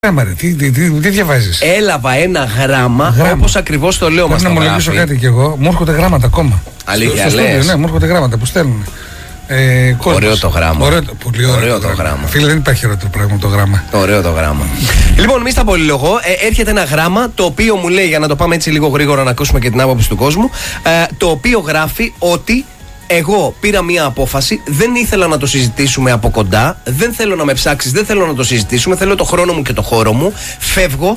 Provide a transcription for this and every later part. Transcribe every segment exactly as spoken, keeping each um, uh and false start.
Γράμμα, ρε. Τι, τι, τι, τι διαβάζεις? Έλαβα ένα γράμμα, γράμμα. Όπως ακριβώς το λέω. Μας να το μου ομολογήσω κάτι κι εγώ. Μου έρχονται γράμματα ακόμα. Αλήθεια, στο, στο λες? στούντιο, ναι, μου έρχονται γράμματα που στέλνουν. Ε, ωραίο το γράμμα. Ωραίο, πολύ ωραίο, ωραίο το το γράμμα. γράμμα. Φίλε, δεν υπάρχει χειρότερο πράγμα το γράμμα. Ωραίο το γράμμα. Λοιπόν, μη στα πολυλογώ. Ε, έρχεται ένα γράμμα το οποίο μου λέει, για να το πάμε έτσι λίγο γρήγορα να ακούσουμε και την άποψη του κόσμου, ε, το οποίο γράφει ότι εγώ πήρα μία απόφαση, δεν ήθελα να το συζητήσουμε από κοντά, δεν θέλω να με ψάξεις, δεν θέλω να το συζητήσουμε, θέλω το χρόνο μου και το χώρο μου. Φεύγω,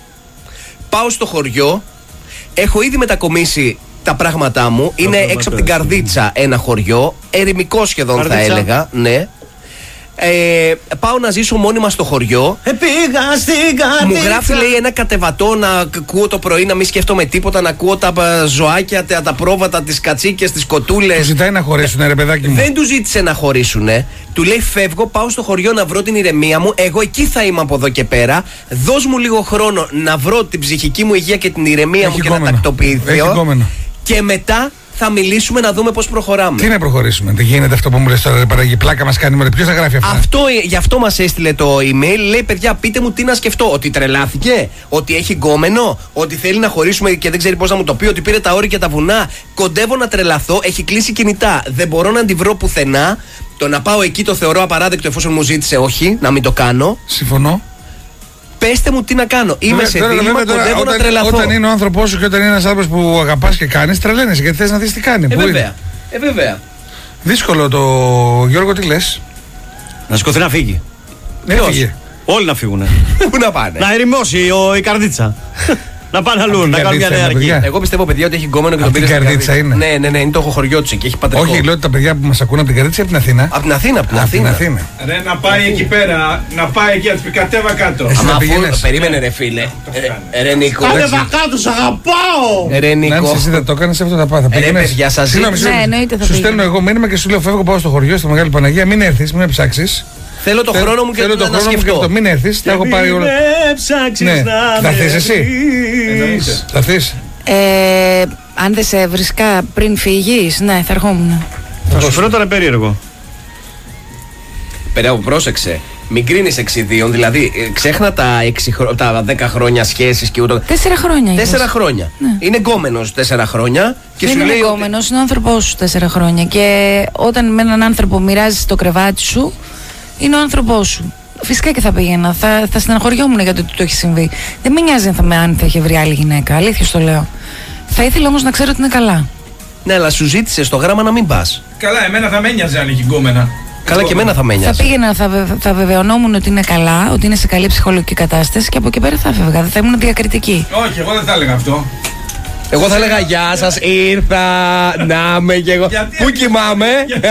πάω στο χωριό, έχω ήδη μετακομίσει τα πράγματά μου, είναι έξω από την Καρδίτσα ένα χωριό, ερημικό σχεδόν Καρδίτσα. Θα έλεγα, ναι. Ε, πάω να ζήσω μόνιμα στο χωριό. Ε, πήγα στην Καρδίτσα. Μου γράφει, λέει, ένα κατεβατό να ακούω το πρωί, να μην σκέφτομαι τίποτα, να ακούω τα ζωάκια, τα, τα πρόβατα, τις κατσίκες, τις κοτούλες. Του ζητάει να χωρίσουνε, ρε παιδάκι μου. Δεν του ζήτησε να χωρίσουνε. Του λέει, φεύγω, πάω στο χωριό να βρω την ηρεμία μου. Εγώ εκεί θα είμαι από εδώ και πέρα. Δώσ' μου λίγο χρόνο να βρω την ψυχική μου υγεία και την ηρεμία Έχει μου και κόμενο. να τακτοποιηθώ. Και μετά θα μιλήσουμε να δούμε πώς προχωράμε. Τι να προχωρήσουμε, δεν γίνεται αυτό που μου λες τώρα, ρε παραγγεί. Πλάκα μας κάνει, μωρέ. Ποιος θα γράφει αυτά? Αυτό, γι' αυτό μας έστειλε το email. Λέει, παιδιά, πείτε μου τι να σκεφτώ. Ότι τρελάθηκε, ότι έχει γκόμενο, ότι θέλει να χωρίσουμε και δεν ξέρει πώς να μου το πει, ότι πήρε τα όρη και τα βουνά. Κοντεύω να τρελαθώ, έχει κλείσει κινητά. Δεν μπορώ να την βρω πουθενά. Το να πάω εκεί το θεωρώ απαράδεκτο εφόσον μου ζήτησε όχι, να μην το κάνω. Συμφωνώ. Πέστε μου τι να κάνω. Είμαι Βέβαια, σε τώρα, δίλημμα, τώρα, κοντεύω όταν, να τρελαθώ. Όταν είναι ο άνθρωπός σου και όταν είναι ένας άνθρωπος που αγαπάς και κάνεις, τρελαίνεσαι γιατί θες να δεις τι κάνει. Ε, Πού βέβαια. είναι? Ε, βέβαια. Δύσκολο το. Γιώργο, τι λες? Να σηκωθεί να φύγει. Έφυγε. Όλοι να φύγουνε. Πού να πάνε? Να ερημώσει ο, η Καρδίτσα. Να πάνε αλλού, να κάνουν μια νέα αρκή. Εγώ πιστεύω, παιδιά, ότι έχει γκόμενο και Απ' τον την πήρε στην Καρδίτσα είναι. Ναι, ναι, ναι, είναι το χωριό του και έχει πατρικό. Όχι, λέω ότι τα παιδιά που μας ακούνε από την Καρδίτσα ή από την Αθήνα. Από την Αθήνα, από την Από την Αθήνα. Αθήνα. Ρε, να πάει εκεί πέρα, να πάει εκεί, να του πει κατέβα κάτω. Εσύ Αμα να αφού πηγαίνεις? περίμενε, ρε φίλε. Ε, Ρε Νίκο. Κατέβα κάτω, σ' αγαπάω! Ρε Νίκο. Νάνση, εσύ δεν το έκανες αυτό, θα πάω. Θα Ρε, πήγαινες. παιδιά, σας Συγγνώμη, ζήτησα. συγγνώμη. Ναι, εννοείται θα Σου πήγαινε. στέλνω εγώ μήνυμα και σου λέω φεύγω, πάω στο χωριό, στη Μεγάλη Παναγία. Μην έρθεις, μην με ψάξεις. Θέλω το χρόνο μου και Θέλω να το χρόνο μου και σκεφτώ. το μην έρθεις, τα έχω πάρει όλα. Ναι, θα έρθεις εσύ. Θα έρθεις. Ε, αν δεν σε βρίσκα πριν φύγεις, ναι, θα ερχόμουν. Θα σου φαινόταν περίεργο. Περάω, πρόσεξε. Μην κρίνεις εξιδίων, δηλαδή ε, ξέχνα τα, έξι, χρο- τα δέκα χρόνια σχέσεις και ούτω. Τέσσερα χρόνια. είπες. Τέσσερα χρόνια. Ναι. Είναι γκόμενος τέσσερα χρόνια και Δεν σου είναι λέει. ότι- γκόμενος, είναι ο άνθρωπός σου τέσσερα χρόνια. Και όταν με έναν άνθρωπο μοιράζεις το κρεβάτι σου, είναι ο άνθρωπός σου. Φυσικά και θα πήγαινα. Θα, θα στεναχωριόμουν γιατί του το έχει συμβεί. Δεν με νοιάζει αν θα, με, αν θα είχε βρει άλλη γυναίκα. Αλήθεια στο λέω. Θα ήθελα όμως να ξέρω ότι είναι καλά. Ναι, αλλά σου ζήτησε στο γράμμα να μην πας. Καλά, εμένα θα με ένοιαζε αν είχε γκόμενα. Καλά, και εμένα θα με Θα νοιάζει. πήγαινα, θα, βε, θα βεβαιωνόμουν ότι είναι καλά, ότι είναι σε καλή ψυχολογική κατάσταση και από εκεί πέρα θα έφευγα. Δεν θα ήμουν διακριτική. Όχι, εγώ δεν θα έλεγα αυτό. Εγώ θα έλεγα γεια σας, ήρθα να είμαι κι εγώ. Γιατί- Πού κοιμάμαι? Γιατί-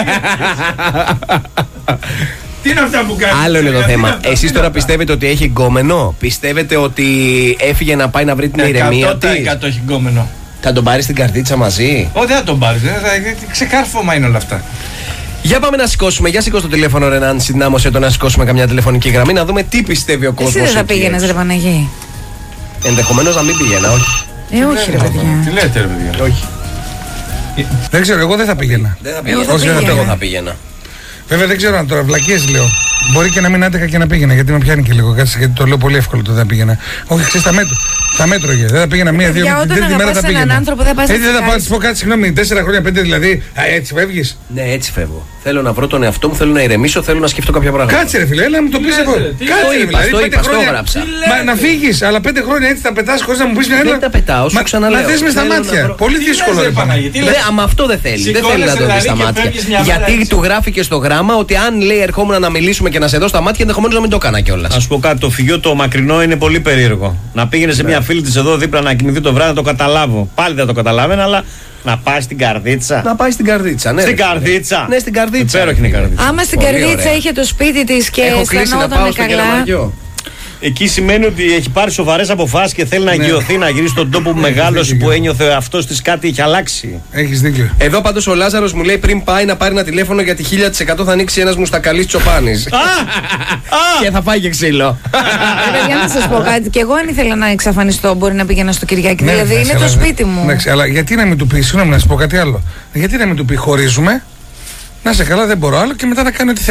Τι είναι αυτά που κάνεις? Άλλο είναι το Γιατί θέμα. αυτά, Εσείς τι είναι τώρα αυτά? πιστεύετε ότι έχει γκόμενο? Πιστεύετε ότι έφυγε να πάει να βρει την ηρεμία εκατό τοις της? εκατό έχει γκόμενο. Θα τον πάρει στην καρδίτσα μαζί? Όχι, δεν θα τον πάρεις, δεν θα- ξεκάρφωμα είναι όλα αυτά. Για πάμε να σηκώσουμε. Για σηκώ το τηλέφωνο, ρε, να συνδυνάμωσε το να σηκώσουμε καμιά τηλεφωνική γραμμή, να δούμε τι πιστεύει ο κόσμος. Εσύ δεν θα εκεί πήγαινες, έξω. ρε Παναγί. Ενδεχομένως να μην πήγαινα, όχι. Ε, όχι, ρε παιδιά. Τι λέτε, ρε παιδιά? Όχι. Δεν ξέρω, εγώ δεν θα πήγαινα. Δεν θα Εγώ πήγαινα. θα Όχι, πήγαινα. εγώ θα πήγαινα. Βέβαια δεν ξέρω αν τώρα βλακίες λέω. Μπορεί και να μην άντεχα και να πήγαινα γιατί με πιάνει και λίγο. Κάτσε, γιατί το λέω πολύ εύκολο το δεν πήγαινα. Όχι, ξέρεις, τα μέτρο. Τα μέτρωγε. Δεν θα πήγαινα μία-δύο Για την όταν τρίτη μέρα αγαπάς θα έναν πήγαινα. άνθρωπο, δεν πας να Έτσι δεν θα πάω να τσιγάρεις. της πω κάτι, συγγνώμη, τέσσερα χρόνια, πέντε δηλαδή. Α, έτσι φεύγεις. Ναι, έτσι φεύγω. Θέλω να βρω τον εαυτό μου, θέλω να ηρεμήσω, θέλω να σκεφτώ κάποια πράγματα. Κάτσε ρε φίλε, έλα να μου το πεις λες, εγώ. ρε, τι Κάτσε το ρε, είπα, δηλαδή το πέντε είπα, το χρόνια. έγραψα. Μα να φύγεις, αλλά πέντε χρόνια έτσι θα πετάς χωρίς να μου πεις μια Δεν τα πετάω, σου Μα- ξαναλέω. Να δεις με στα Θέλω να μάτια. βρω- Πολύ Τι δύσκολο λες, ρε ρε, Παναγί. Παναγί, τι Δε, άμα αυτό δεν θέλει. Δεν θέλει να το δει δηλαδή στα και μάτια. φεύγεις μια μέρα Γιατί έτσι. του γράφει και στο γράμμα ότι αν λέει ερχόμουν να μιλήσουμε και να σε δω στα μάτια, ενδεχομένως να μην το έκανα κιόλα. Να σου πω κάτι, το φυγείο το μακρινό είναι πολύ περίεργο. Να πήγαινε σε μια φίλη τη εδώ δίπλα να κοιμηθεί το βράδυ να το καταλάβω. Πάλι δεν το καταλάβαινα, αλλά να πάει στην Καρδίτσα. Να πάει στην καρδίτσα, ναι. Στην ρε, φίλε. Καρδίτσα. Ναι, στην καρδίτσα. Υπέροχη είναι η Καρδίτσα. Άμα στην Πολύ καρδίτσα ωραία. είχε το σπίτι της και Έχω κλείσει να πάω αισθανόταν στο καλά. Κεραμαριό. Εκεί σημαίνει ότι έχει πάρει σοβαρές αποφάσεις και θέλει να αγιωθεί, να γυρίσει στον τόπο που μεγάλωσε, δίκιο. που ένιωθε αυτός της κάτι έχει αλλάξει. Έχεις δίκιο. Εδώ πάντως ο Λάζαρος μου λέει πριν πάει να πάρει ένα τηλέφωνο γιατί χίλια τοις εκατό θα ανοίξει ένας μουστακαλής τσοπάνης. Και θα φάει και ξύλο. Ρε παιδιά, να σας πω κάτι. Και εγώ αν ήθελα να εξαφανιστώ, μπορεί να πήγαινα στο Κυριάκι. Ναι, Δηλαδή εντάξει, είναι το αλλά- σπίτι μου. Εντάξει, αλλά γιατί να μην του πει, συγγνώμη να σου πω κάτι άλλο. Γιατί να μην του πει χωρίζουμε, να σε καλά δεν μπορώ άλλο και μετά να κάνει ό,τι θέλει.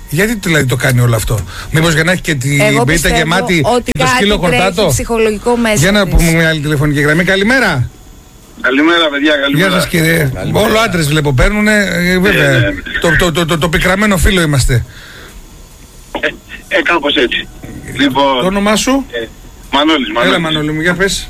Γιατί δηλαδή το κάνει όλο αυτό? Μήπως για να έχει και την Εγώ πίτα γεμάτη ότι και το σκύλο χορτάτο? Ψυχολογικό μέσα. Για να της. πούμε μια άλλη τηλεφωνική γραμμή. Καλημέρα. Καλημέρα, παιδιά, καλημέρα. Γεια σας κύριε. Όλο άντρες βλέπω παίρνουν. Ε, βέβαια. ναι, ναι. Το, το, το, το, το πικραμένο φίλο είμαστε. Ε, ε, κάπως έτσι. Λοιπόν, Το όνομά σου? ε, Μανώλης, Μανώλης. Έλα Μανώλη μου, για πες.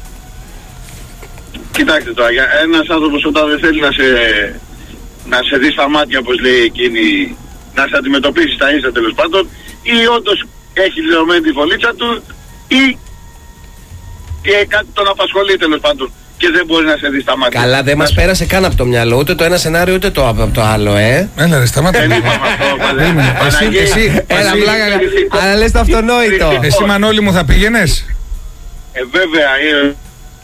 Κοιτάξτε τώρα, για ένας άνθρωπος όταν δεν θέλει να σε, να σε δει στα μάτια, όπως λέει εκείνη, να σε αντιμετωπίσει στα ίσα τέλος πάντων, ή όντως έχει λεωμένη τη φωλίτσα του, ή ε, κάτι τον απασχολεί τέλος πάντων και δεν μπορεί να σε δει στα μάτια. Καλά, δεν μας πέρασε καν από το μυαλό ούτε το ένα σενάριο ούτε το, από το άλλο, ε. Έλα ρε, σταμάτα. Δεν είπαμε αυτό, παλέ. Περίμενε. Εσύ, Παναγία, εσύ, Έλα, εσύ, πλάκα, αλλά λες το αυτονόητο. εσύ Μανώλη μου θα πήγαινες? Ε, βέβαια, ε,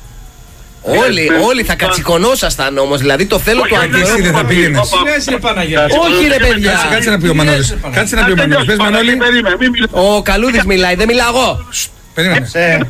Όλοι, όλοι θα κατσικωνόσασταν όμως, δηλαδή το θέλω του όχι, αγγλικού. εσύ δεν θα πήγαινες? Συνέσαι, Παναγία. Όχι, ρε παιδιά. Κάτσε, κάτσε να πει ο Μανώλης. Κάτσε να πει ο Μανώλης. Πες Μανώλη. Περίμενε, μην μιλάς. Ο Καλούδης μιλάει, δεν μιλάω εγώ. Περίμενε.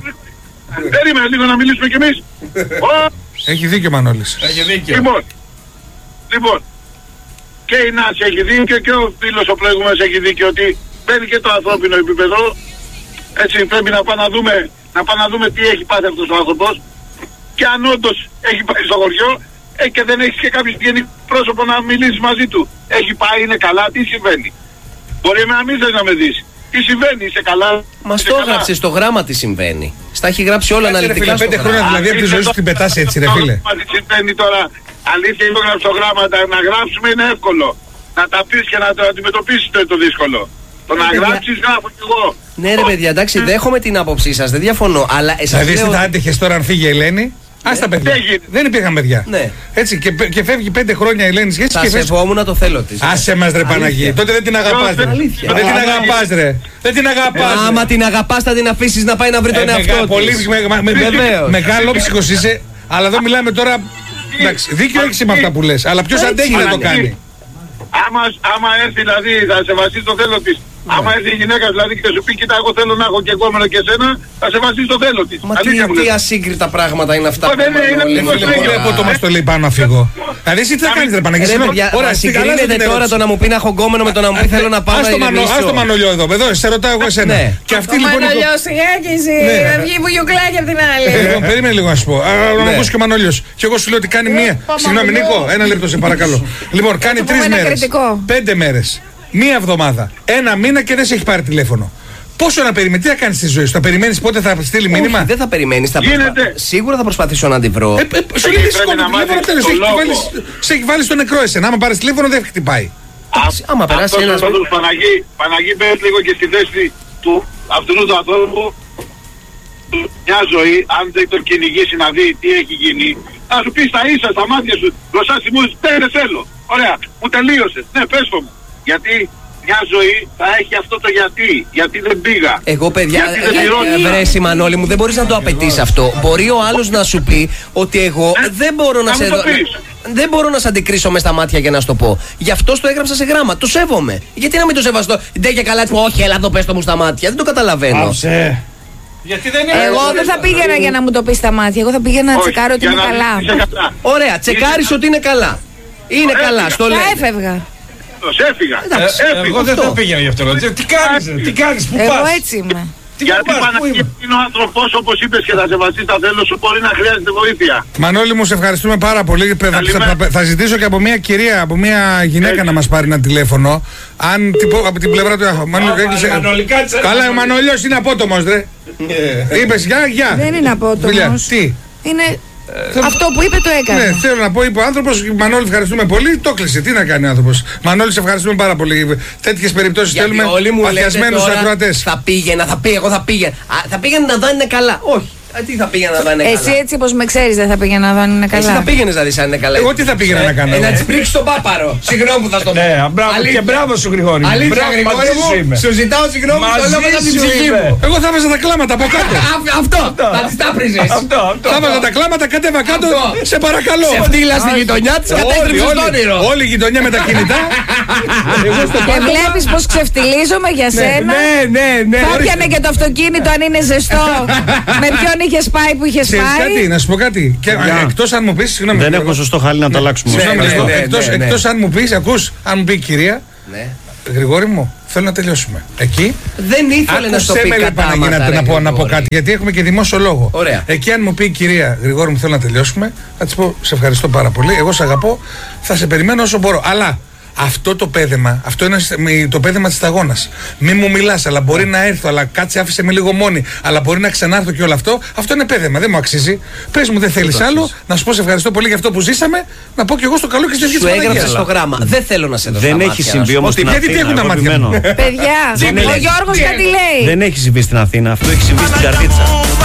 Περίμενε λίγο να μιλήσουμε κι εμείς. Ω, Έχει δίκιο ο Μανώλης. Έχει δίκιο. Λοιπόν, λοιπόν, και η Νάση έχει δίκιο και ο φίλος ο προηγούμενος έχει δίκιο ότι μπαίνει και το ανθρώπινο επίπεδο. Έτσι πρέπει να πάμε να δούμε, να πάμε να δούμε τι έχει πάθει αυτός ο άνθρωπος και αν όντως έχει πάει στο χωριό ε, και δεν έχει και κάποιο γενικό πρόσωπο να μιλήσει μαζί του. Έχει πάει, είναι καλά, τι συμβαίνει? Μπορεί να μην θες να με δεις. Τι συμβαίνει, είσαι καλά? Μα είσαι το καλά? έγραψε στο γράμα τι συμβαίνει. Στα έχει γράψει όλα Κάτσε, ρε αναλυτικά φίλε, στο πέντε γράμμα. χρόνια δηλαδή από τη ζωή σου την πετάς έτσι ρε φίλε. Τι συμβαίνει τώρα, αλήθεια είναι γραψογράμματα, να γράψουμε είναι εύκολο. Να τα πεις και να το αντιμετωπίσεις το, το δύσκολο. Το να γράψεις γράφω κι εγώ. Ναι, ρε παιδιά, εντάξει, δέχομαι την άποψή σας, δεν διαφωνώ. Αλλά εσάς Θα δεις τι λέω. θα άντεχες τώρα αν φύγει η Ελένη? Ας τα παιδιά. έγινε. Δεν υπήρχαν παιδιά. Ναι. Έτσι και, και φεύγει πέντε χρόνια η Ελένη σχέση Θα και φεύγει. σεβόμουν το θέλω της. Άσε μας ρε Παναγί. Τότε δεν την αγαπάς ρε. Αλήθεια. Δεν την αγαπάς ρε. Δεν την αγαπάς ρε. Άμα την αγαπάς θα την αφήσεις να πάει να βρει τον Ε, εαυτό μεγα- πολύ της. με- με- με- Βεβαίως. Μεγάλο ψυχος είσαι. Αλλά εδώ μιλάμε τώρα. Εντάξει, δίκιο έχεις με αυτά που λες. Αλλά ποιος Έτσι, αντέχει να το Παναγί. κάνει? Άμα, άμα έρθει δηλαδή, θα σεβαστείς το θέλω της. Άμα έρθει η γυναίκα δηλαδή και σου πει, κοίτα, εγώ θέλω να έχω και κόμενο και σένα, θα σεβαστείς το θέλω της. Μα Αλήθεια μου τι, τι λες. ασύγκριτα πράγματα είναι αυτά Ω, που δεν είναι, είναι Μανώλη, λίγο φίλε, στέγιο. πολλά. Βλέπω το μας το λέει πάνω να φύγω. Δηλαδή εσύ τι θα κάνεις ρε Παναγί? Ρε Συγγνώμη. παιδιά, Ωραία, μα στην καλά σου συγκρίνεται την τώρα ερώτηση. το να μου πει να έχω γκόμενο με το να μου πει θέλω να πάω Ας να το Μανώ- ας το ηρεμήσω. Μανολιό εδώ, εδώ, σε ρωτάω εγώ εσένα. Ναι. Και αυτή λοιπόν. η κο- σιγά και εσύ, Ναι. να βγει βουγιουκλάκι απ' την άλλη. Ε, Λοιπόν, περίμενε λίγο να σου πω. Α, Να Ναι. ακούσει και ο Μανώλιος. Και εγώ σου λέω ότι κάνει μία. Συγγνώμη, Νίκο, ένα λεπτό σε παρακαλώ. Λοιπόν, κάνει πούμε τρει ένα μέρες. κριτικό. Πέντε μέρες. Μία εβδομάδα. Ένα μήνα και δεν σε έχει πάρει τηλέφωνο. Πόσο να περιμένει, τι θα κάνει στη ζωή σου? Θα περιμένει πότε θα στείλει μήνυμα? Όχι, δεν θα περιμένει. Γίνεται. Σίγουρα θα προσπαθήσω να την βρω. Ε, ε, σου λέει Πρέπει σηκώνει να το τηλέφωνο, μάθεις τέλος. το Σε έχει λόγο. βάλει- Σε έχει βάλει στο νεκρό εσένα. Άμα πάρει τηλέφωνο δεν χτυπάει. Εντάξει, άμα περάσει Αυτός ένας- ο άνθρωπος, Παναγί, Παναγί μπες λίγο και στη θέση του αυτού του ανθρώπου. Μια ζωή, αν δεν τον κυνηγήσει να δει τι έχει γίνει, θα σου πει στα ίσα, στα μάτια σου, μπροστά στη μουσική, πέντε θέλω. Ωραία, μου τελείωσε. Ναι, πες το μου. Γιατί μια ζωή θα έχει αυτό το γιατί. Γιατί δεν πήγα. Εγώ, παιδιά, Γιατί δεν πληρώνεις. βρέσει Μανώλη μου, δεν μπορεί να το απαιτήσει αυτό. Μπορεί ο άλλο να σου πει ότι εγώ Ε, δεν μπορώ να να σε μου το δω- πεις. Δεν μπορώ να σε αντικρίσω με στα μάτια για να σου το πω. Γι' αυτό το έγραψα σε γράμμα. Το σέβομαι. Γιατί να μην το σεβαστώ? Ντε και καλά, όχι, έλα εδώ πες το μου στα μάτια. Δεν το καταλαβαίνω. Άψε. Γιατί δεν είναι. Εγώ δεν θα πήγαινα για να μου το πει στα μάτια. Εγώ θα πήγαινα να Όχι, τσεκάρω ότι για είναι να καλά. δεις είσαι καλά. Ωραία, τσεκάρει ότι είναι καλά. Είναι Ωραία, καλά, στο Θα λέω. έφευγα. Σε έφυγα. Εντάξει, Έφυγα. Εγώ δεν αυτό. θα πήγαινα γι' αυτό. Τι κάνεις, ρε, τι κάνεις, πού Εγώ πας? έτσι είμαι. Τι Γιατί πας, πού Παναγί είμαι? είναι ο άνθρωπος όπως είπες και θα σεβαστείς τα θέλω σου, μπορεί να χρειάζεται βοήθεια. Μανώλη μου, σε ευχαριστούμε πάρα πολύ. Θα, Καλημέρα. θα- θα ζητήσω και από μια κυρία, από μια γυναίκα Έτσι. να μας πάρει ένα τηλέφωνο. Αν τυπο- από την πλευρά του. Αχ, Μανώλη, Άμα, έκλεισε- μανολικά της, Καλά, ο Μανώλη. Μανολιός είναι απότομος, ρε. Είπες, γεια, γεια. Δεν είναι Δουλειά. απότομος. Τι. Είναι αυτό που είπε το έκανε. Ναι, θέλω να πω, είπε ο άνθρωπο, Μανώλη, ευχαριστούμε πολύ. Το κλείσε. Τι να κάνει ο άνθρωπο. Μανώλη, σε ευχαριστούμε πάρα πολύ. Τέτοιε περιπτώσει Γιατί θέλουμε όλοι μου λέτε παθιασμένου τώρα, ακροατέ. θα πήγαινα, θα πήγαινα, εγώ θα πήγαινα. Α, θα πήγαινα να δω αν είναι καλά. Όχι. Α, τι θα πήγαινα να δω αν είναι Εσύ καλά. έτσι όπως με ξέρεις δεν θα πήγαινα να δω αν είναι Εσύ θα καλά. πήγαινε να δει αν είναι καλά. Εγώ τι θα πήγαινα να κάνω, Ε, να εγώ? τη πρίξει τον πάπαρο. Συγγνώμη που θα στο πω. Ναι, μπράβο, Αλήθεια. και μπράβο σου Γρηγόρη. Αλήθεια, Μπράβο, Γρηγόρη μαζί σου είμαι. μου. Σου ζητάω συγγνώμη, το λέω μετά Μαζί την σου ψυχή είμαι. μου. Εγώ θα βάζα τα κλάματα από κάτω. Α, Αυτό, θα τη τάπριζε. Αυτό, αυτό. Θα βάζα τα κλάματα, κατέβα κάτω. Αυτό. Σε παρακαλώ. Σε φτύλα στη γειτονιά τη Όλοι, κατέστρεψε όλοι, το όνειρο. όλη η γειτονιά με τα κινητά. Εγώ στο Και βλέπεις πως ξεφτιλίζομαι για σένα. Ναι, ναι, ναι. Θα πιανε και το αυτοκίνητο αν είναι ζεστό. Με ποιον είχες πάει που είχες Ξέρεις κάτι, πάει. να σου πω κάτι. Και, εκτός αν μου πεις, συγγνώμη. Δεν εγώ- έχω σωστό χαλί να το αλλάξουμε. Συγγνώμη, Ναι, ναι, εκτός- ναι, εκτός- ναι, ναι. εκτός αν μου πεις, ακούς, αν μου πει η κυρία, Ναι. Γρηγόρη μου, θέλω να τελειώσουμε. Εκεί. Δεν ήθελε να στο πει κατάματα, να, ρε, να, πω, να πω κάτι, γιατί έχουμε και δημόσιο λόγο. Ωραία. Εκεί, αν μου πει η κυρία Γρηγόρη μου, θέλω να τελειώσουμε, θα τη πω σε ευχαριστώ πάρα πολύ. Εγώ σε αγαπώ, θα σε περιμένω όσο μπορώ. Αλλά αυτό το πέδεμα, αυτό είναι το πέδεμα της σταγόνας. Μη μου μιλάς, αλλά μπορεί να έρθω, αλλά κάτσε, άφησε με λίγο μόνη, αλλά μπορεί να ξανάρθω και όλο αυτό. Αυτό είναι πέδεμα, δεν μου αξίζει. Πες μου, δεν θέλεις άλλο, να σου πω σε ευχαριστώ πολύ για αυτό που ζήσαμε, να πω κι εγώ στο καλό και στην ευχή της Παναγίας. Σου έγραψε στο γραμμα. Δεν θέλω να σε δω. Δεν έχει συμβεί όμως στην Αθήνα. Γιατί τι έχουν τα μάτια μου. Παιδιά, ο Γιώργος κάτι λέει. Δεν έχει συμβεί στην Αθήνα, αυτό έχει συμβεί στην Καρδίτσα.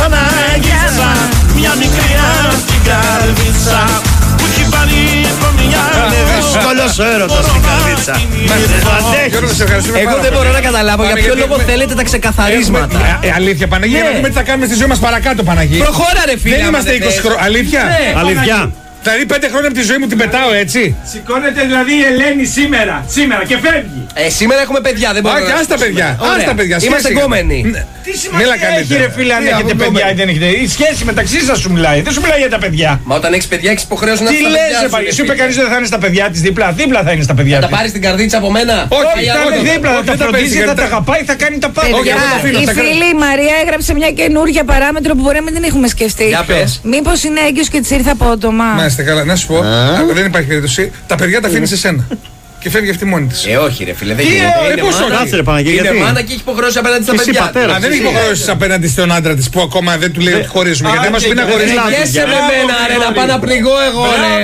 Μια μικρή στην Καρδίτσα που έχει πάρει από μια Δύσκολος ο έρωτας στην Καρδίτσα. Εγώ δεν μπορώ να καταλάβω για ποιο λόγο θέλετε τα ξεκαθαρίσματα. Αλήθεια, Παναγία, να δούμε τι θα κάνουμε στη ζωή μας παρακάτω, Παναγία. Προχώρα, ρε φίλε. Δεν είμαστε είκοσι χρόνια. Αλήθεια. Αλήθεια. Δηλαδή πέντε χρόνια από τη ζωή μου την πετάω έτσι. Σηκώνεται δηλαδή η Ελένη σήμερα, σήμερα και φεύγει. Ε, σήμερα έχουμε παιδιά, δεν μπορούμε. Όχι, άστα παιδιά. Άστα παιδιά. Είμαστε εγκόμενοι. Τι σημασία έχει, ρε φίλε, αν έχετε παιδιά ή δεν έχετε. Η σχέση μεταξύ σας σου μιλάει, δεν σου μιλάει για τα παιδιά. Μα όταν έχεις παιδιά, έχεις υποχρέωση να τι λες, σου είπε κανείς ότι θα είναι στα παιδιά της δίπλα. Δίπλα θα είναι στα παιδιά της. Θα πάρεις την καρδίτσα από μένα. Όχι, θα είναι δίπλα, θα τα φροντίζει, θα τα αγαπάει, θα κάνει τα πάντα. Η φίλη Μαρία έγραψε μια καινούργια παράμετρο που μπορεί να μην την έχουμε σκεφτεί. Μήπως είναι έγκυος και της ήρθε απότομα. Να είστε καλά, να σου πω. Δεν υπάρχει περίπτωση. Τα παιδιά τα αφήνει σε σένα. Και φεύγει αυτή μόνη της. Ε, όχι, ρε φίλε, δεν γίνεται. Είναι μάνα και έχει υποχρεώσει απέναντι στα παιδιά. Α, δεν έχει υποχρεώσει απέναντι στον άντρα της που ακόμα δεν του λέει ότι χωρίζουμε. Γιατί μας πει να χωρίζουμε. Γέσαι με μένα, ρε, να πάω να πληγώ εγώ,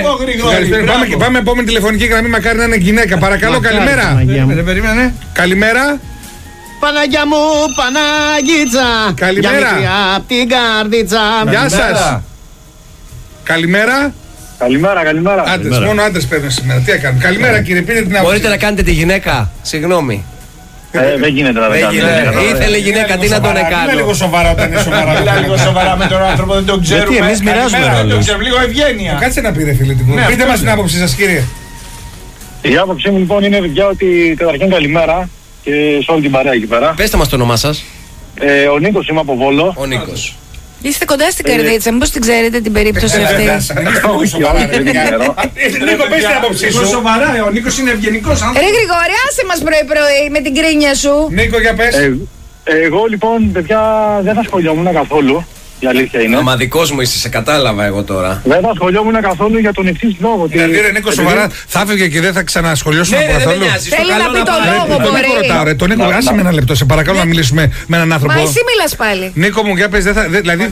ρε. Πάμε επόμενη τηλεφωνική γραμμή, μακάρι να είναι γυναίκα. Παρακαλώ, καλημέρα. Καλημέρα. Παναγιά μου, Παναγίτσα. Καλημέρα. Απ' την Καρδίτσα. Γεια σας. Καλημέρα. Καλημέρα, καλημέρα. Άντρες, μόνο άντρες παίρνουν σήμερα. Τι έκανε. Καλημέρα κύριε, πείτε την άποψη. Μπορείτε να κάνετε τη γυναίκα, συγγνώμη. Ε, δεν γίνεται να δεν κάνετε. Ήθελε γυναίκα, τι να τον έκανε. Είναι λίγο σοβαρά όταν είναι σοβαρά. Μιλά λίγο σοβαρά με τον άνθρωπο, δεν τον ξέρουμε. Γιατί εμείς μοιράζουμε ρόλους. Λίγο ευγένεια. Κάτσε να πείτε φίλε την κουβέντα. Πείτε μας την άποψή σας κύριε. Η άποψή μου λοιπόν είναι παιδιά ότι καταρχήν καλημέρα και σε όλη την παρέα εκεί πέρα. Πέστε μας το όνομά σας. Ε, ο Νίκος είμαι από Βόλο. Ο Νίκος. Είστε κοντά στην Καρδίτσα, μήπως την ξέρετε την περίπτωση αυτή. Όχι, δεν ξέρω. Νίκο, πες την άποψή σου. Σοβαρά, ο Νίκος είναι ευγενικός άνθρωπος. Ρε Γρηγόρη, άσε μας πρωί-πρωί με την κρίνια σου. Νίκο, για πες. Εγώ λοιπόν παιδιά δεν θα ασχολιόμουν καθόλου. Η αλήθεια είναι. Μα δικός μου είσαι, σε κατάλαβα εγώ τώρα. Δεν θα ασχολιόμουν καθόλου για τον εξής λόγο. Δηλαδή ρε Νίκο σοβαρά, θα έφευγε και δεν θα ξανασχολιώσουν καθόλου. Θέλει να πει το λόγο, Τον Νίκο ρωτάω ρε, τον Νίκο, άσε με ένα λεπτό, σε παρακαλώ να μιλήσουμε με έναν άνθρωπο. Μα εσύ μιλάς πάλι. Νίκο μου, για πες, δεν θα, δηλαδή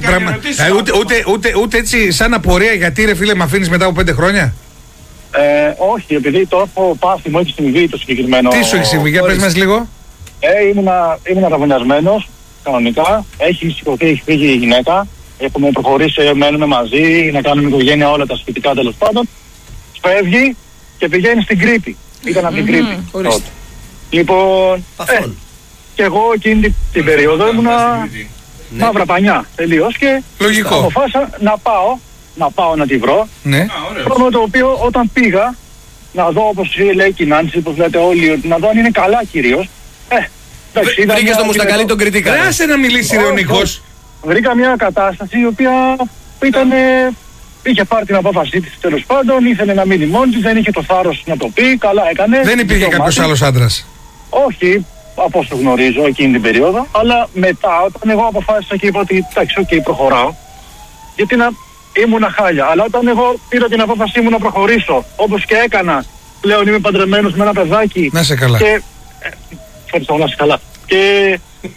ούτε σαν απορία γιατί ρε φίλε με αφήνεις μετά από πέντε χρόνια. Ε, όχι, επειδή το έχω πάθει, μου έχει συμβεί το συγκεκριμένο. Τι σου έχει συμβεί, για πες μας λίγο. Ε, ήμουνα, ήμουνα ραβωνιασμένος, κανονικά. Έχει σηκωθεί, έχει φύγει η γυναίκα. Έχουμε προχωρήσει, μένουμε μαζί, να κάνουμε οικογένεια, όλα τα σπιτικά τέλος πάντων. Φεύγει και πηγαίνει στην Κρήτη. Ήταν από την Κρήτη. Ορίστε. Λοιπόν, ε, και εγώ εκείνη την περίοδο ήμουνα μαύρα πανιά τελείως και λογικό. Αποφάσισα να πάω, να πάω να τη βρω. Ναι. Πράγμα το οποίο όταν πήγα να δω όπως λέει η Νάνση, όπως λέτε όλοι, να δω αν είναι καλά κυρίως. Ε, βρήκες το μουστακαλί τον κριτικά. Άσε να μιλήσει ρε ο Νίκος. Βρήκα μια κατάσταση η οποία ήταν, είχε πάρει την απόφασή της τέλος πάντων, ήθελε να μείνει μόνη της, δεν είχε το θάρρος να το πει, καλά έκανε. Δεν υπήρχε κάποιος άλλος άντρας. Όχι, από όσο γνωρίζω εκείνη την περίοδο, αλλά μετά όταν εγώ αποφάσισα και είπα ότι εντάξει, οκ, okay, προχωράω, γιατί να ήμουνα χάλια, αλλά όταν εγώ πήρα την απόφασή μου να προχωρήσω, όπως και έκανα, πλέον είμαι παντρεμένος με ένα παιδάκι. Να σε καλά. Και, ευχαριστώ, να σε καλά. Και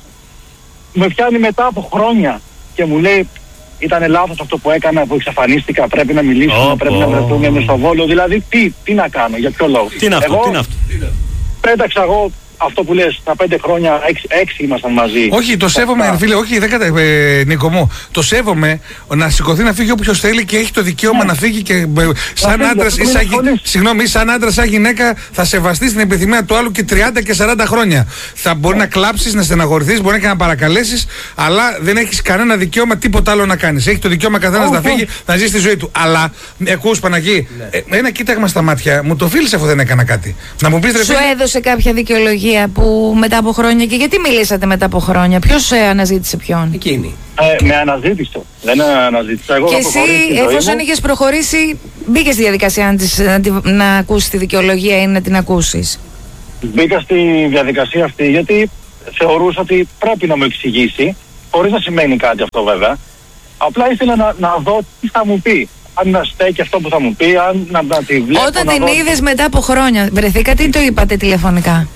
με πιάνει μετά από χρόνια και μου λέει ήταν λάθος αυτό που έκανα, που εξαφανίστηκα, πρέπει να μιλήσουμε, oh, πρέπει oh. να βρεθούμε μες στο Βόλο. Δηλαδή τι, τι να κάνω, για ποιο λόγο. Τι είναι αυτό, εγώ, τι είναι αυτό. Πέταξα εγώ αυτό που λες, τα πέντε χρόνια, έξι, έξι ήμασταν μαζί. Όχι, το σέβομαι, αυτά. Φίλε, όχι, δεν κατα... ε, Νίκο μου. Το σέβομαι να σηκωθεί να φύγει όποιος θέλει και έχει το δικαίωμα yeah. να φύγει και ε, σαν άντρας ή σαν, συγγνώμη, σαν άντρας, σαν γυναίκα θα σεβαστείς την επιθυμία του άλλου και τριάντα και σαράντα χρόνια. Θα μπορεί yeah. να κλάψεις, να στεναχωρηθείς, μπορεί και να παρακαλέσεις, αλλά δεν έχεις κανένα δικαίωμα τίποτα άλλο να κάνεις. Έχει το δικαίωμα καθένας oh, να φύγει, oh. να ζει τη ζωή του. Αλλά, ακούς Παναγί, yeah. ε, ένα κοίταγμα στα μάτια, μου το φίλησε αφού δεν έκανα κάτι. Να μου πεις, ρε, σου έδωσε κάποια δικαιολογία που μετά από χρόνια, και γιατί μιλήσατε μετά από χρόνια, ποιος ε, αναζήτησε ποιον? Εκείνη. Ε, με αναζήτησε. Δεν αναζήτησα. Εγώ και εσύ, εφόσον είχες προχωρήσει, μπήκες στη διαδικασία να, της, να, να ακούσεις τη δικαιολογία ή να την ακούσεις. μπήκα στη διαδικασία αυτή γιατί θεωρούσα ότι πρέπει να μου εξηγήσει, χωρίς να σημαίνει κάτι αυτό βέβαια. Απλά ήθελα να, να δω τι θα μου πει. Αν να στέκει αυτό που θα μου πει, αν να, να τη βλέπω. Όταν να την δω... είδες μετά από χρόνια, βρεθήκατε ή το είπατε τηλεφωνικά?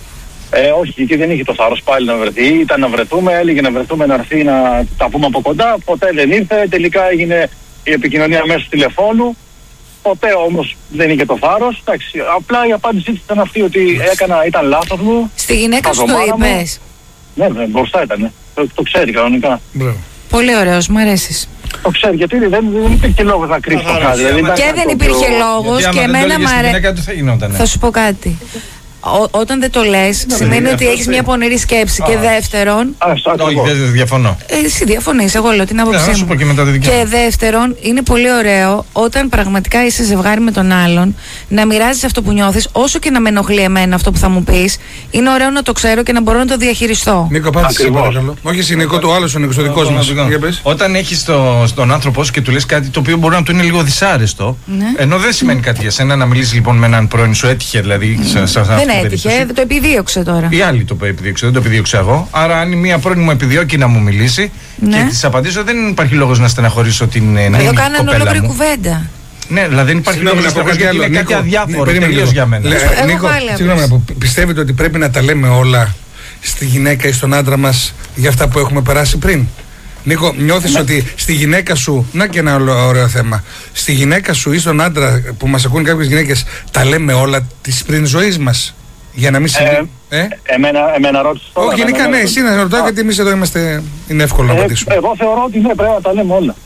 Ε, όχι, γιατί δεν είχε το θάρρος πάλι να βρεθεί. Ήταν να βρεθούμε, έλεγε να βρεθούμε, να έρθει να τα πούμε από κοντά. Ποτέ δεν ήρθε. Τελικά έγινε η επικοινωνία μέσω τηλεφώνου. Ποτέ όμως δεν είχε το θάρρος. Εντάξει, απλά η απάντησή της ήταν αυτή ότι έκανα, ήταν λάθος μου. Στη γυναίκα σου το είπες? Ναι, ναι, μπροστά ήταν. Το, το ξέρει κανονικά. Μπράβο. Πολύ ωραίος, μου αρέσεις. Το ξέρει, γιατί δεν, δεν υπήρχε λόγος να κρύψει το κάτι. Δηλαδή, και δεν υπήρχε πιο... λόγος και εμένα μου αρέσει. Θα σου πω κάτι. Ό, όταν δεν το λες, σημαίνει ότι έχεις μια πονηρή σκέψη. Και δεύτερον. Όχι, δεν διαφωνώ. Εσύ διαφωνείς, εγώ λέω την άποψή μου. Και, και δεύτερον, είναι πολύ ωραίο όταν πραγματικά είσαι ζευγάρι με τον άλλον να μοιράζεις αυτό που νιώθεις, όσο και να με ενοχλεί εμένα αυτό που θα μου πεις. Είναι ωραίο να το ξέρω και να μπορώ να το διαχειριστώ. Νίκο, απάντησε παρακαλώ. Όχι εσύ, Νίκο, το άλλο ο Νίκος, ο δικός μας. Όταν έχεις τον άνθρωπό σου και του λες κάτι το οποίο μπορεί να του είναι λίγο δυσάρεστο, ενώ δεν σημαίνει κάτι για σένα, να μιλήσεις λοιπόν με έναν πρώην σου, έτυχε δηλαδή. Έτυχε, το επιδίωξε τώρα. Η άλλη το επιδίωξε, δεν το επιδίωξα εγώ. Άρα, αν μία πρώην μου επιδιώκει να μου μιλήσει, ναι, και της απαντήσω, δεν υπάρχει λόγος να στεναχωρήσω την νέα κοπέλα. Εδώ κάνανε ολόκληρη κουβέντα. Ναι, δηλαδή δεν υπάρχει λόγος να στεναχωρήσω. Είναι κάτι αδιάφορο τελείως για μένα. Νίκο, συγγνώμη, πιστεύετε ότι πρέπει να τα λέμε όλα στη γυναίκα ή στον άντρα μας για αυτά που έχουμε περάσει πριν? Νίκο, νιώθεις ότι στη γυναίκα σου, να και ένα ωραίο θέμα, στη γυναίκα σου ή στον άντρα που μας ακούν κάποιες γυναίκες, τα λέμε όλα της πριν ζωής μας? Για να μην συμβεί. Ε, ε? Εμένα, εμένα ρώτησες τώρα. Όχι, γενικά ναι, εσύ να ρωτάω, γιατί εμείς εδώ είμαστε, είναι εύκολο να απαντήσουμε. Ε, εγώ θεωρώ ότι ναι, πρέπει να τα λέμε όλα.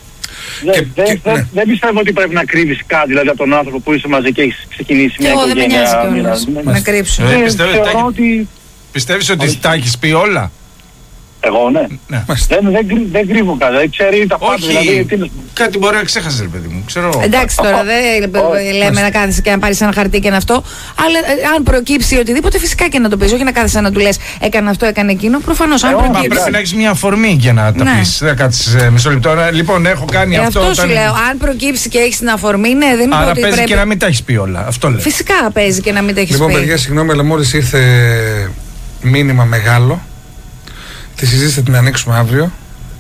Και, δεν, και, δεν, ναι. δεν πιστεύω ότι πρέπει να κρύβεις κάτι, δηλαδή από τον άνθρωπο που είσαι μαζί και έχεις ξεκινήσει μια εγώ οικογένεια. Εγώ δεν με νοιάζει κιόλας να κρύψω. Ε, ε, πιστεύω, θεωρώ ότι... Πιστεύεις ότι τα έχεις πει όλα? Εγώ ναι. ναι. Δεν, δεν, δεν κρύβω κάτι. Δεν ξέρει τα πάντα. Δηλαδή, τι... Κάτι μπορεί να ξέχασε, ρε παιδί μου. Ξέρω. Εντάξει τώρα, δεν λέμε να κάθεσαι και να πάρεις ένα χαρτί και να αυτό. Αλλά αν προκύψει οτιδήποτε, φυσικά και να το πεις. Όχι να κάθεσαι να του λες έκανε αυτό, έκανε εκείνο. Προφανώς. Αν προκύψει. Πρέπει να έχεις μια αφορμή για να τα πεις. Δεν κάτσεις μισό λεπτό. Λοιπόν, έχω κάνει αυτό. Αυτό σου λέω. Αν προκύψει και έχεις την αφορμή, ναι, δεν είναι. Άρα παίζει και να μην τα έχεις πει όλα. Αυτό λέω. Φυσικά παίζει και να μην τα έχεις πει. Λοιπόν, παιδιά, συγγνώμη, αλλά μόλις ήρθε μήνυμα μεγάλο. Τη συζήτηση θα την ανοίξουμε αύριο.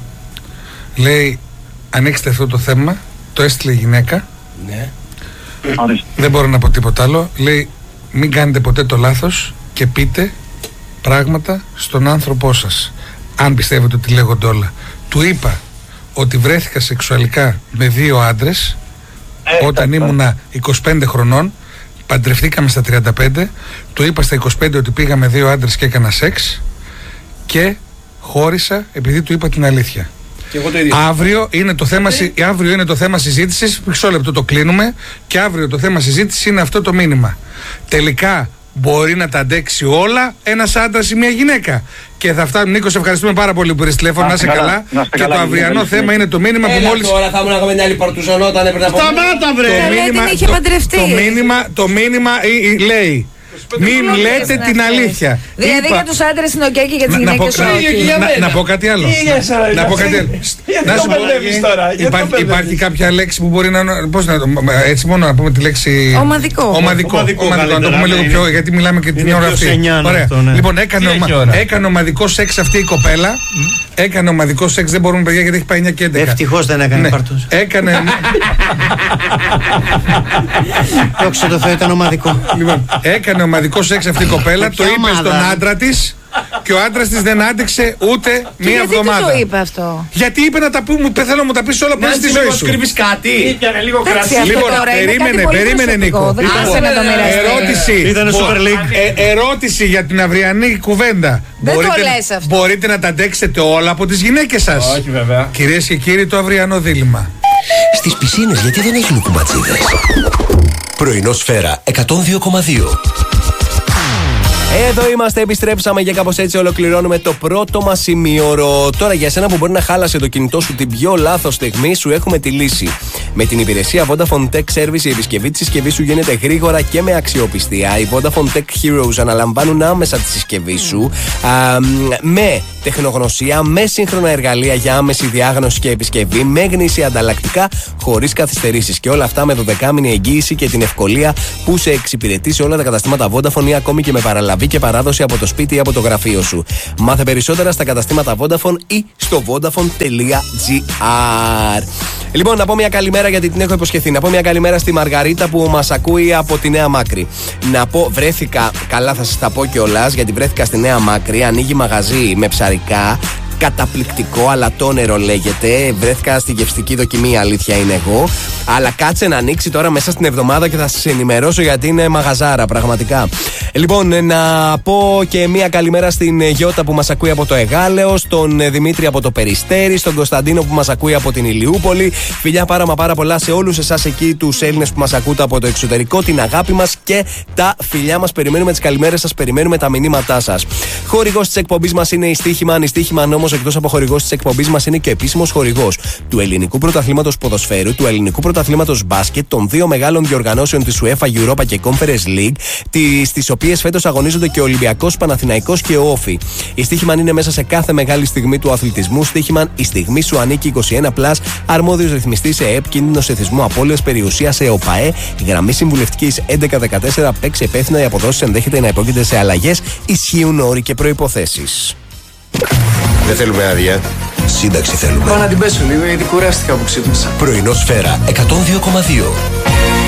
Λέει, ανοίξτε αυτό το θέμα. Το έστειλε η γυναίκα. Ναι. Δεν μπορώ να πω τίποτα άλλο. Λέει, μην κάνετε ποτέ το λάθος και πείτε πράγματα στον άνθρωπό σας, αν πιστεύετε ότι λέγονται όλα. Του είπα ότι βρέθηκα σεξουαλικά με δύο άντρες ε, όταν ήμουνα είκοσι πέντε χρονών. Παντρευτήκαμε στα τριάντα πέντε. Του είπα στα είκοσι πέντε ότι πήγα με δύο άντρες και έκανα σεξ. Και χώρισα επειδή του είπα την αλήθεια. Και εγώ το ίδιο. Αύριο είναι το θέμα, ε? αύριο είναι το θέμα συζήτησης. Μισό λεπτό το κλείνουμε. Και αύριο το θέμα συζήτησης είναι αυτό το μήνυμα. Τελικά μπορεί να τα αντέξει όλα ένας άντρας ή μια γυναίκα. Και θα φτάνουν. Νίκο, σε ευχαριστούμε πάρα πολύ που ήρθες τηλέφωνο. Να είσαι καλά. καλά. Και καλά, το αυριανό θέμα είναι το μήνυμα Έλα που μόλις. Τώρα θα ήμουν ακόμα μια άλλη παρτουζανόταν. Σταμάτα, βρε! Το μήνυμα, είχε παντρευτεί. Το, το μήνυμα, το μήνυμα ε, ε, λέει. Μην λέτε την αλήθεια. Δηλαδή για τους άντρες είναι οκ και για τις γυναίκες όχι. Να πω κάτι άλλο. Να πω κάτι άλλο. Να σου πω, υπάρχει κάποια λέξη που μπορεί να. Πώς να το. Έτσι μόνο να πούμε τη λέξη. Ομαδικό. Ομαδικό. Να το πούμε λίγο πιο. Γιατί μιλάμε και την ώρα αυτή. Ωραία. Λοιπόν, έκανε ομαδικό σεξ αυτή η κοπέλα. Έκανε ομαδικό σεξ, δεν μπορούμε παιδιά γιατί έχει πάει εννιά και έντεκα. Ευτυχώς δεν έκανε παρτούς. Έκανε. Δόξα τω Θεώ, ήταν ομαδικό. Έκανε ομαδικό σεξ αυτή η κοπέλα, το είπε στον άντρα της και ο άντρας της δεν άντεξε ούτε μία εβδομάδα. Γιατί το είπε αυτό? Γιατί είπε να τα πούμε, θέλω να μου τα πεις όλα πριν στη ζωή σου. Κρύβεις κάτι. Ήπιανε λίγο κρασί. Λοιπόν, περίμενε, περίμενε Νίκο. Ερώτηση. Ερώτηση για την αυριανή κουβέντα. Δεν το λες αυτό. Μπορείτε να τα αντέξετε όλα από τις γυναίκες σας? Όχι βέβαια. Κυρίες και κύριοι, το αυριανό δίλημμα. Στις πισίνες γιατί δεν έχουν κουμπατσίδες? Πρωινό Σφαίρα εκατόν δύο κόμμα δύο. Εδώ είμαστε, επιστρέψαμε και κάπως έτσι ολοκληρώνουμε το πρώτο μας ημίωρο. Τώρα για σένα που μπορεί να χάλασε το κινητό σου την πιο λάθος στιγμή, σου έχουμε τη λύση. Με την υπηρεσία Vodafone Tech Service η επισκευή της συσκευής σου γίνεται γρήγορα και με αξιοπιστία. Οι Vodafone Tech Heroes αναλαμβάνουν άμεσα τη συσκευή σου α, με τεχνογνωσία, με σύγχρονα εργαλεία για άμεση διάγνωση και επισκευή, με γνήσια ανταλλακτικά, χωρίς καθυστερήσεις. Και όλα αυτά με δωδεκάμηνη εγγύηση και την ευκολία που σε εξυπηρετεί σε όλα τα καταστήματα Vodafone ή ακόμη και με παραλαβή και παράδοση από το σπίτι ή από το γραφείο σου. Μάθε περισσότερα στα καταστήματα Vodafone ή στο vodafone τελεία gr. Λοιπόν, να πω μια καλημέρα γιατί την έχω υποσχεθεί. Να πω μια καλημέρα στη Μαργαρίτα που μας ακούει από τη Νέα Μάκρη. Να πω, βρέθηκα, καλά θα σας τα πω κιόλας, γιατί βρέθηκα στη Νέα Μάκρη, ανοίγει μαγαζί με ψαρικά. Καταπληκτικό, αλατό νερό λέγεται. Βρέθηκα στη γευστική δοκιμή, αλήθεια είναι εγώ. Αλλά κάτσε να ανοίξει τώρα μέσα στην εβδομάδα και θα σας ενημερώσω γιατί είναι μαγαζάρα, πραγματικά. Λοιπόν, να πω και μια καλημέρα στην Γιώτα που μας ακούει από το Εγάλεο, στον Δημήτρη από το Περιστέρι, στον Κωνσταντίνο που μας ακούει από την Ηλιούπολη. Φιλιά πάρα μα πάρα πολλά σε όλους εσάς εκεί, τους Έλληνες που μας ακούτε από το εξωτερικό, την αγάπη μας και τα φιλιά μας. Περιμένουμε τις καλημέρες σας, περιμένουμε τα μηνύματά σας. Χορηγός της εκπομπής μας είναι η Στοίχημαν. Η Στοίχημαν όμως, εκτός από χορηγός της εκπομπής μας, είναι και επίσημος χορηγός του Ελληνικού Πρωταθλήματος Ποδοσφαίρου, του Ελληνικού Πρωταθλήματος Μπάσκετ, των δύο μεγάλων διοργανώσεων της UEFA Europa και Conference League, στις οποίες φέτος αγωνίζονται και ο Ολυμπιακός, Παναθηναϊκός και ο Όφη. Η Στοίχημαν είναι μέσα σε κάθε μεγάλη στιγμή του αθλητισμού. Στοίχημαν, η στιγμή σου ανήκει. είκοσι ένα πλας, αρμόδιος ρυθμιστής σε ΕΕΠ, κίνδυνος εθισμού, απώλειας περιουσίας σε ΟΠΑΕ, γραμμή συμβουλευτικής έντεκα δεκατέσσερα. Παίξε υπεύθυνα, οι αποδόσεις ενδέχεται να υπόκειται σε αλλαγές, ισχύουν όροι και προϋποθέσεις. Δεν θέλουμε άδεια. Σύνταξη θέλουμε. Πάω να την πέσω λίγο γιατί κουράστηκα που ξύπνησα. Πρωινό Σφαίρα εκατόν δύο κόμμα δύο.